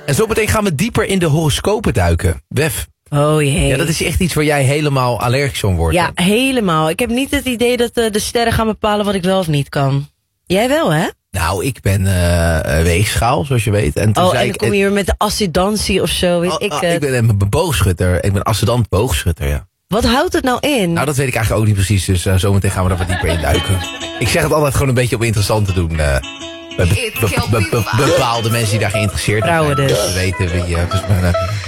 En zo meteen gaan we dieper in de horoscopen duiken. Wef. Oh jee. Ja, dat is echt iets waar jij helemaal allergisch van wordt. Ja, helemaal. Ik heb niet het idee dat de sterren gaan bepalen wat ik wel of niet kan. Jij wel, hè? Nou, ik ben weegschaal, zoals je weet. En toen En dan kom je weer met de ascendantie of zo. ik ben een boogschutter. Ik ben ascendant boogschutter, ja. Wat houdt het nou in? Nou, dat weet ik eigenlijk ook niet precies. Dus zometeen gaan we er wat dieper in duiken. Ik zeg het altijd gewoon een beetje om interessant te doen. Bepaalde mensen die daar geïnteresseerd in zijn. Vrouwen dus. We weten wie...